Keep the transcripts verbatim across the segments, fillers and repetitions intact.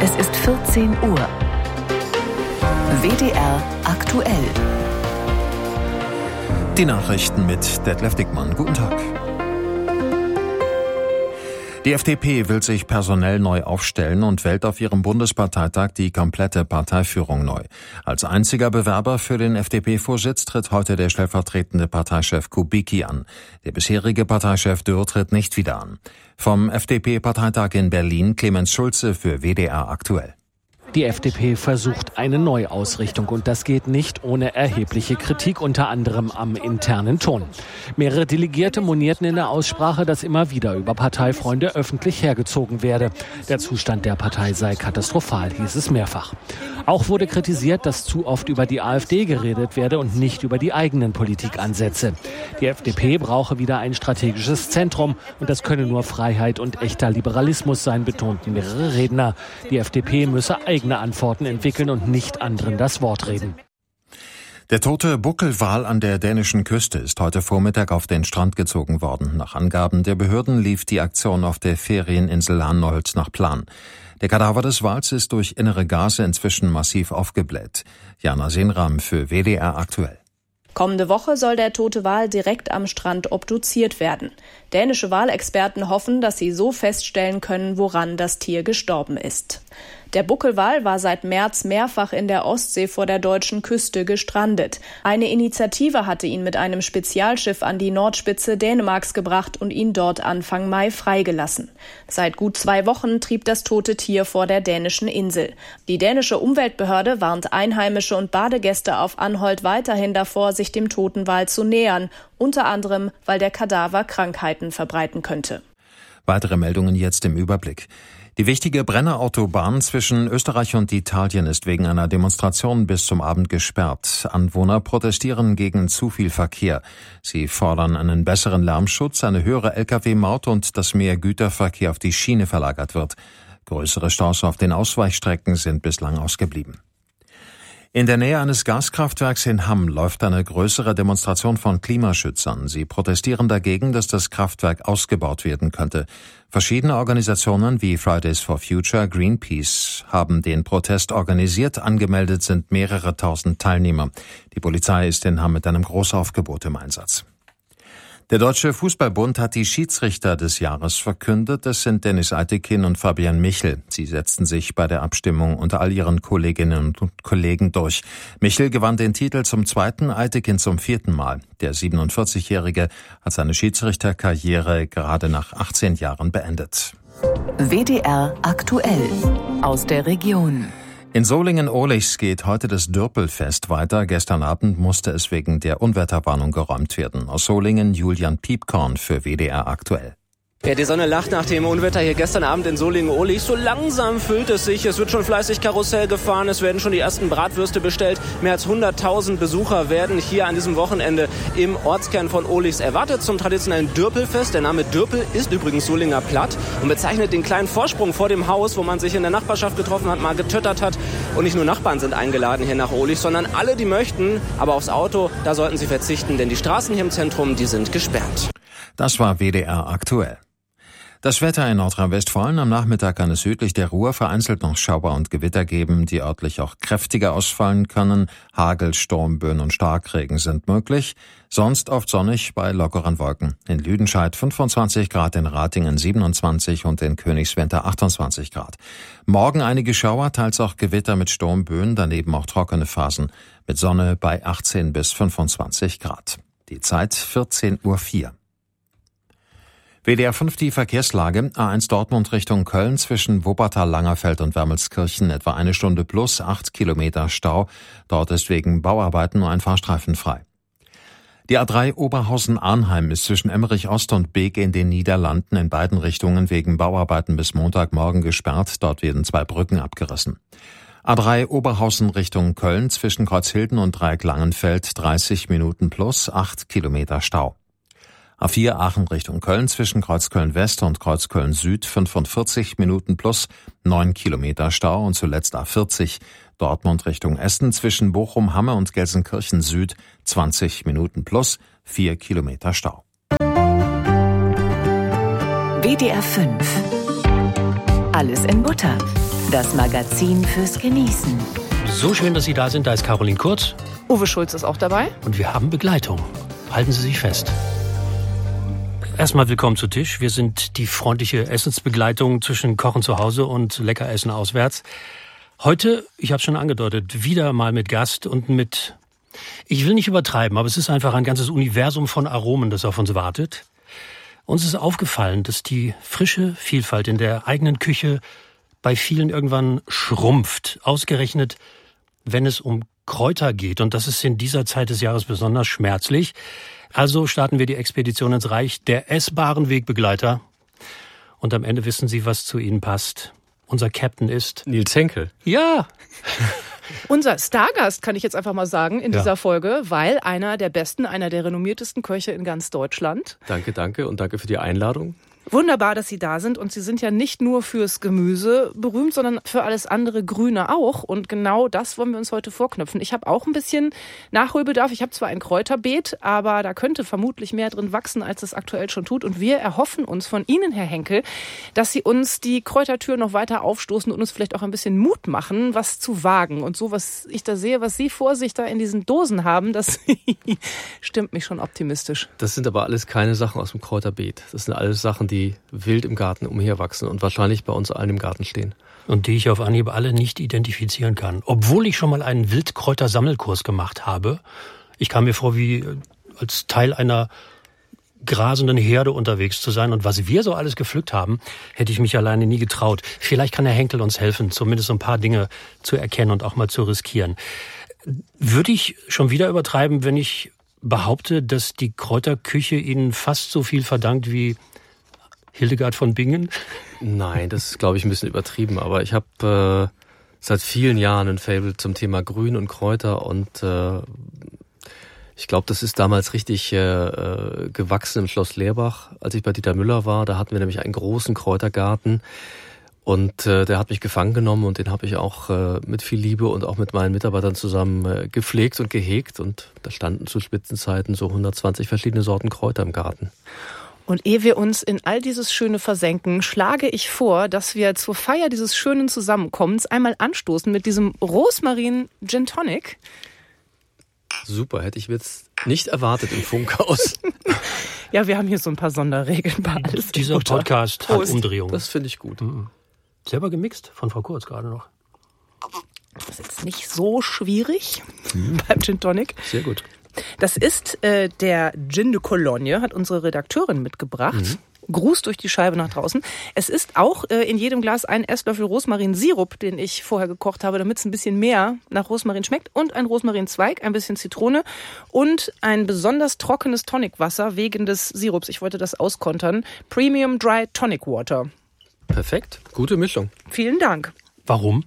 Es ist vierzehn Uhr. W D R aktuell. Die Nachrichten mit Detlef Dickmann. Guten Tag. Die F D P will sich personell neu aufstellen und wählt auf ihrem Bundesparteitag die komplette Parteiführung neu. Als einziger Bewerber für den F D P-Vorsitz tritt heute der stellvertretende Parteichef Kubicki an. Der bisherige Parteichef Dürr tritt nicht wieder an. Vom F D P-Parteitag in Berlin Clemens Schulze für W D R aktuell. Die F D P versucht eine Neuausrichtung und das geht nicht ohne erhebliche Kritik, unter anderem am internen Ton. Mehrere Delegierte monierten in der Aussprache, dass immer wieder über Parteifreunde öffentlich hergezogen werde. Der Zustand der Partei sei katastrophal, hieß es mehrfach. Auch wurde kritisiert, dass zu oft über die AfD geredet werde und nicht über die eigenen Politikansätze. Die F D P brauche wieder ein strategisches Zentrum und das könne nur Freiheit und echter Liberalismus sein, betonten mehrere Redner. Die F D P müsse eigene Antworten entwickeln und nicht anderen das Wort reden. Der tote Buckelwal an der dänischen Küste ist heute Vormittag auf den Strand gezogen worden. Nach Angaben der Behörden lief die Aktion auf der Ferieninsel Hannold nach Plan. Der Kadaver des Wals ist durch innere Gase inzwischen massiv aufgebläht. Jana Senram für W D R aktuell. Kommende Woche soll der tote Wal direkt am Strand obduziert werden. Dänische Walexperten hoffen, dass sie so feststellen können, woran das Tier gestorben ist. Der Buckelwal war seit März mehrfach in der Ostsee vor der deutschen Küste gestrandet. Eine Initiative hatte ihn mit einem Spezialschiff an die Nordspitze Dänemarks gebracht und ihn dort Anfang Mai freigelassen. Seit gut zwei Wochen trieb das tote Tier vor der dänischen Insel. Die dänische Umweltbehörde warnt Einheimische und Badegäste auf Anholt weiterhin davor, sich dem toten Wal zu nähern, unter anderem, weil der Kadaver Krankheiten verbreiten könnte. Weitere Meldungen jetzt im Überblick. Die wichtige Brennerautobahn zwischen Österreich und Italien ist wegen einer Demonstration bis zum Abend gesperrt. Anwohner protestieren gegen zu viel Verkehr. Sie fordern einen besseren Lärmschutz, eine höhere L K W-Maut und dass mehr Güterverkehr auf die Schiene verlagert wird. Größere Staus auf den Ausweichstrecken sind bislang ausgeblieben. In der Nähe eines Gaskraftwerks in Hamm läuft eine größere Demonstration von Klimaschützern. Sie protestieren dagegen, dass das Kraftwerk ausgebaut werden könnte. Verschiedene Organisationen wie Fridays for Future, Greenpeace haben den Protest organisiert. Angemeldet sind mehrere tausend Teilnehmer. Die Polizei ist in Hamm mit einem Großaufgebot im Einsatz. Der Deutsche Fußballbund hat die Schiedsrichter des Jahres verkündet. Das sind Dennis Eitekin und Fabian Michel. Sie setzten sich bei der Abstimmung unter all ihren Kolleginnen und Kollegen durch. Michel gewann den Titel zum zweiten, Eitekin zum vierten Mal. Der siebenundvierzigjährige hat seine Schiedsrichterkarriere gerade nach achtzehn Jahren beendet. W D R aktuell aus der Region. In Solingen-Ohligs geht heute das Dürpelfest weiter. Gestern Abend musste es wegen der Unwetterwarnung geräumt werden. Aus Solingen Julian Piepkorn für W D R aktuell. Ja, die Sonne lacht nach dem Unwetter hier gestern Abend in Solingen-Ohligs. So langsam füllt es sich. Es wird schon fleißig Karussell gefahren. Es werden schon die ersten Bratwürste bestellt. Mehr als hunderttausend Besucher werden hier an diesem Wochenende im Ortskern von Ohligs erwartet zum traditionellen Dürpelfest. Der Name Dürpel ist übrigens Solinger Platt und bezeichnet den kleinen Vorsprung vor dem Haus, wo man sich in der Nachbarschaft getroffen hat, mal getöttert hat. Und nicht nur Nachbarn sind eingeladen hier nach Ohligs, sondern alle, die möchten. Aber aufs Auto, da sollten sie verzichten, denn die Straßen hier im Zentrum, die sind gesperrt. Das war W D R aktuell. Das Wetter in Nordrhein-Westfalen: am Nachmittag kann es südlich der Ruhr vereinzelt noch Schauer und Gewitter geben, die örtlich auch kräftiger ausfallen können. Hagel, Sturmböen und Starkregen sind möglich. Sonst oft sonnig bei lockeren Wolken. In Lüdenscheid fünfundzwanzig Grad, in Ratingen siebenundzwanzig und in Königswinter achtundzwanzig Grad. Morgen einige Schauer, teils auch Gewitter mit Sturmböen, daneben auch trockene Phasen. Mit Sonne bei achtzehn bis fünfundzwanzig Grad. Die Zeit vierzehn Uhr vier. W D R fünf die Verkehrslage. A eins Dortmund Richtung Köln zwischen Wuppertal, Langerfeld und Wermelskirchen etwa eine Stunde plus, acht Kilometer Stau. Dort ist wegen Bauarbeiten nur ein Fahrstreifen frei. Die A drei Oberhausen-Arnheim ist zwischen Emmerich Ost und Beek in den Niederlanden in beiden Richtungen wegen Bauarbeiten bis Montagmorgen gesperrt. Dort werden zwei Brücken abgerissen. A drei Oberhausen Richtung Köln zwischen Kreuzhilden und Dreieck-Langenfeld dreißig Minuten plus, acht Kilometer Stau. A vier Aachen Richtung Köln zwischen Kreuzköln West und Kreuzköln Süd fünfundvierzig Minuten plus, neun Kilometer Stau. Und zuletzt A vierzig Dortmund Richtung Essen zwischen Bochum, Hamme und Gelsenkirchen Süd zwanzig Minuten plus, vier Kilometer Stau. W D R fünf. Alles in Butter. Das Magazin fürs Genießen. So schön, dass Sie da sind. Da ist Caroline Kurz. Uwe Schulz ist auch dabei. Und wir haben Begleitung. Halten Sie sich fest. Erstmal willkommen zu Tisch. Wir sind die freundliche Essensbegleitung zwischen Kochen zu Hause und lecker Essen auswärts. Heute, ich habe es schon angedeutet, wieder mal mit Gast und mit, ich will nicht übertreiben, aber es ist einfach ein ganzes Universum von Aromen, das auf uns wartet. Uns ist aufgefallen, dass die frische Vielfalt in der eigenen Küche bei vielen irgendwann schrumpft. Ausgerechnet, wenn es um Kräuter geht. Und das ist in dieser Zeit des Jahres besonders schmerzlich. Also starten wir die Expedition ins Reich der essbaren Wegbegleiter. Und am Ende wissen Sie, was zu Ihnen passt. Unser Captain ist Nils Henkel. Ja. Unser Stargast, kann ich jetzt einfach mal sagen, in Ja. dieser Folge, weil einer der besten, einer der renommiertesten Köche in ganz Deutschland. Danke, danke und danke für die Einladung. Wunderbar, dass Sie da sind. Und Sie sind ja nicht nur fürs Gemüse berühmt, sondern für alles andere Grüne auch. Und genau das wollen wir uns heute vorknüpfen. Ich habe auch ein bisschen Nachholbedarf. Ich habe zwar ein Kräuterbeet, aber da könnte vermutlich mehr drin wachsen, als es aktuell schon tut. Und wir erhoffen uns von Ihnen, Herr Henkel, dass Sie uns die Kräutertür noch weiter aufstoßen und uns vielleicht auch ein bisschen Mut machen, was zu wagen. Und so, was ich da sehe, was Sie vor sich da in diesen Dosen haben, das stimmt mich schon optimistisch. Das sind aber alles keine Sachen aus dem Kräuterbeet. Das sind alles Sachen, die wild im Garten umherwachsen und wahrscheinlich bei uns allen im Garten stehen. Und die ich auf Anhieb alle nicht identifizieren kann. Obwohl ich schon mal einen Wildkräutersammelkurs gemacht habe. Ich kam mir vor, wie als Teil einer grasenden Herde unterwegs zu sein. Und was wir so alles gepflückt haben, hätte ich mich alleine nie getraut. Vielleicht kann Herr Henkel uns helfen, zumindest so ein paar Dinge zu erkennen und auch mal zu riskieren. Würde ich schon wieder übertreiben, wenn ich behaupte, dass die Kräuterküche Ihnen fast so viel verdankt wie Hildegard von Bingen? Nein, das ist, glaube ich, ein bisschen übertrieben. Aber ich habe äh, seit vielen Jahren ein Faible zum Thema Grün und Kräuter. Und äh, ich glaube, das ist damals richtig äh, gewachsen im Schloss Leerbach, als ich bei Dieter Müller war. Da hatten wir nämlich einen großen Kräutergarten. Und äh, der hat mich gefangen genommen und den habe ich auch äh, mit viel Liebe und auch mit meinen Mitarbeitern zusammen äh, gepflegt und gehegt. Und da standen zu Spitzenzeiten so hundertzwanzig verschiedene Sorten Kräuter im Garten. Und ehe wir uns in all dieses Schöne versenken, schlage ich vor, dass wir zur Feier dieses schönen Zusammenkommens einmal anstoßen mit diesem Rosmarin Gin Tonic. Super, hätte ich jetzt nicht erwartet im Funkhaus. Ja, wir haben hier so ein paar Sonderregeln bei alles. Dieser Podcast hat Umdrehungen. Das finde ich gut. Mhm. Selber gemixt von Frau Kurz gerade noch. Das ist jetzt nicht so schwierig mhm. beim Gin Tonic. Sehr gut. Das ist äh, der Gin de Cologne, hat unsere Redakteurin mitgebracht. Mhm. Gruß durch die Scheibe nach draußen. Es ist auch äh, in jedem Glas ein Esslöffel Rosmarinsirup, den ich vorher gekocht habe, damit es ein bisschen mehr nach Rosmarin schmeckt. Und ein Rosmarinzweig, ein bisschen Zitrone und ein besonders trockenes Tonicwasser wegen des Sirups. Ich wollte das auskontern. Premium Dry Tonic Water. Perfekt, gute Mischung. Vielen Dank. Warum?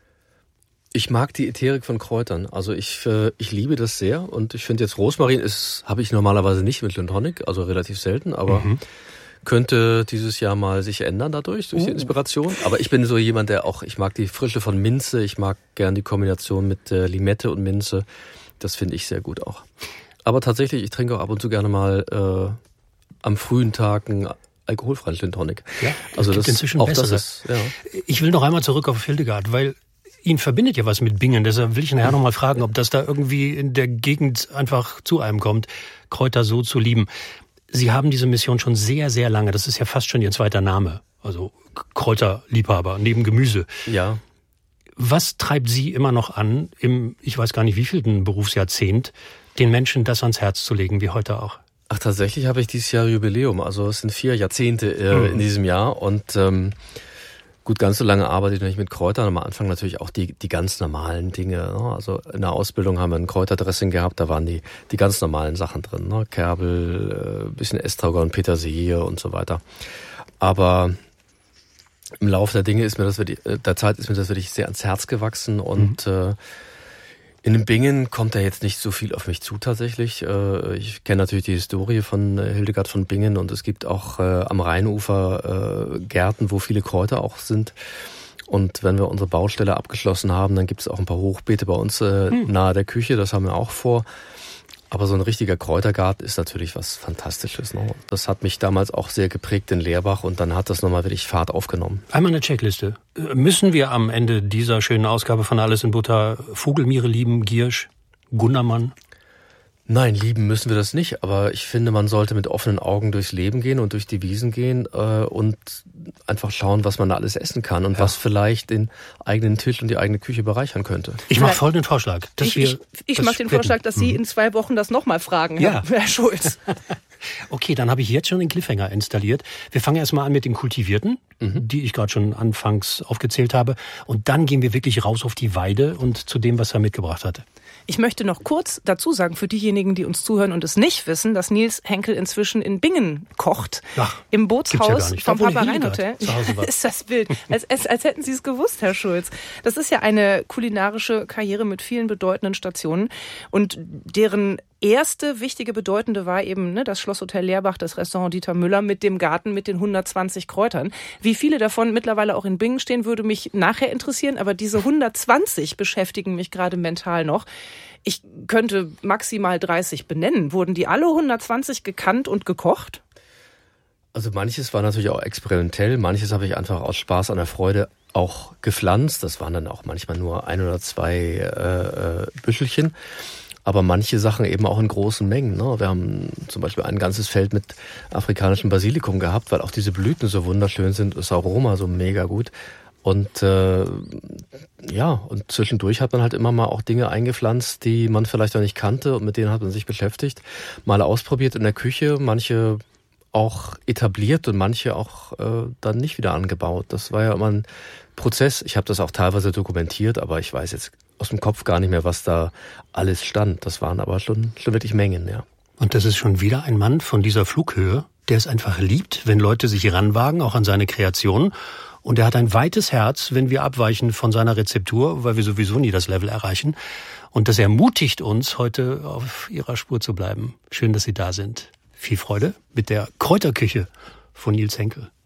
Ich mag die Ätherik von Kräutern. Also ich äh, ich liebe das sehr und ich finde jetzt Rosmarin ist habe ich normalerweise nicht mit Gin Tonic, also relativ selten, aber mhm. könnte dieses Jahr mal sich ändern dadurch durch uh. die Inspiration. Aber ich bin so jemand, der auch ich mag die Frische von Minze, ich mag gern die Kombination mit äh, Limette und Minze. Das finde ich sehr gut auch. Aber tatsächlich, ich trinke auch ab und zu gerne mal äh, am frühen Tag einen alkoholfreien Gin Tonic. Ja, also es gibt das inzwischen auch bessere. Das ist, ja. Ich will noch einmal zurück auf Hildegard, weil ihn verbindet ja was mit Bingen. Deshalb will ich nachher noch mal fragen, ob das da irgendwie in der Gegend einfach zu einem kommt, Kräuter so zu lieben. Sie haben diese Mission schon sehr, sehr lange. Das ist ja fast schon Ihr zweiter Name. Also Kräuterliebhaber neben Gemüse. Ja. Was treibt Sie immer noch an, im, ich weiß gar nicht wievielten Berufsjahrzehnt, den Menschen das ans Herz zu legen, wie heute auch? Ach, tatsächlich habe ich dieses Jahr Jubiläum. Also es sind vier Jahrzehnte äh, mhm. in diesem Jahr. Und ähm, gut, ganz so lange arbeite ich noch nicht mit Kräutern. Am Anfang natürlich auch die die ganz normalen Dinge. Ne? Also in der Ausbildung haben wir ein Kräuterdressing gehabt, da waren die die ganz normalen Sachen drin. Ne? Kerbel, äh, bisschen Estragon, Petersilie und so weiter. Aber im Laufe der Dinge ist mir das wirklich, der Zeit ist mir das wirklich sehr ans Herz gewachsen und mhm. äh, in den Bingen kommt da jetzt nicht so viel auf mich zu tatsächlich. Äh, ich kenne natürlich die Historie von Hildegard von Bingen und es gibt auch äh, am Rheinufer äh, Gärten, wo viele Kräuter auch sind. Und wenn wir unsere Baustelle abgeschlossen haben, dann gibt es auch ein paar Hochbeete bei uns äh, mhm. nahe der Küche, das haben wir auch vor. Aber so ein richtiger Kräutergarten ist natürlich was Fantastisches. Ne? Das hat mich damals auch sehr geprägt in Leerbach und dann hat das nochmal wirklich Fahrt aufgenommen. Einmal eine Checkliste. Müssen wir am Ende dieser schönen Ausgabe von Alles in Butter Vogelmiere lieben, Giersch, Gundermann? Nein, lieben müssen wir das nicht, aber ich finde, man sollte mit offenen Augen durchs Leben gehen und durch die Wiesen gehen äh, und einfach schauen, was man da alles essen kann und ja. was vielleicht den eigenen Tisch und die eigene Küche bereichern könnte. Ich mache folgenden Vorschlag. Dass ich wir ich, ich mache den Vorschlag, dass Sie in zwei Wochen das nochmal fragen, ja. Herr, Herr Schulz. Okay, dann habe ich jetzt schon den Cliffhanger installiert. Wir fangen erstmal an mit den Kultivierten, mhm. die ich gerade schon anfangs aufgezählt habe. Und dann gehen wir wirklich raus auf die Weide und zu dem, was er mitgebracht hatte. Ich möchte noch kurz dazu sagen, für diejenigen, die uns zuhören und es nicht wissen, dass Nils Henkel inzwischen in Bingen kocht. Ach, im Bootshaus ja vom Paparein-Hotel. Ist das Bild. Als, als, als hätten Sie es gewusst, Herr Schulz. Das ist ja eine kulinarische Karriere mit vielen bedeutenden Stationen. Und deren erste wichtige bedeutende war eben ne, das Schlosshotel Leerbach, das Restaurant Dieter Müller mit dem Garten mit den hundertzwanzig Kräutern. Wie viele davon mittlerweile auch in Bingen stehen, würde mich nachher interessieren. Aber diese hundertzwanzig beschäftigen mich gerade mental noch. Ich könnte maximal dreißig benennen. Wurden die alle hundertzwanzig gekannt und gekocht? Also manches war natürlich auch experimentell. Manches habe ich einfach aus Spaß an der Freude auch gepflanzt. Das waren dann auch manchmal nur ein oder zwei äh, Büschelchen. Aber manche Sachen eben auch in großen Mengen. Ne? Wir haben zum Beispiel ein ganzes Feld mit afrikanischem Basilikum gehabt, weil auch diese Blüten so wunderschön sind, das Aroma so mega gut. Und äh, ja, und zwischendurch hat man halt immer mal auch Dinge eingepflanzt, die man vielleicht auch nicht kannte und mit denen hat man sich beschäftigt. Mal ausprobiert in der Küche, manche auch etabliert und manche auch äh, dann nicht wieder angebaut. Das war ja immer ein Prozess. Ich habe das auch teilweise dokumentiert, aber ich weiß jetzt aus dem Kopf gar nicht mehr, was da alles stand. Das waren aber schon, schon wirklich Mengen, ja. Und das ist schon wieder ein Mann von dieser Flughöhe, der es einfach liebt, wenn Leute sich ranwagen, auch an seine Kreationen. Und er hat ein weites Herz, wenn wir abweichen von seiner Rezeptur, weil wir sowieso nie das Level erreichen. Und das ermutigt uns, heute auf Ihrer Spur zu bleiben. Schön, dass Sie da sind. Viel Freude mit der Kräuterküche von Nils Henkel.